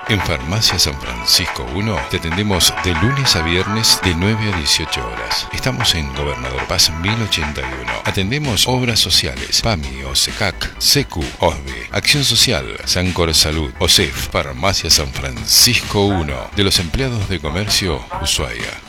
En Farmacia San Francisco 1 te atendemos de lunes a viernes de 9 a 18 horas. Estamos en Gobernador Paz 1081. Atendemos obras sociales, PAMI, OSECAC, SECU, OSDE, Acción Social, Sancor Salud, OSEF. Farmacia San Francisco 1, de los empleados de comercio, Ushuaia.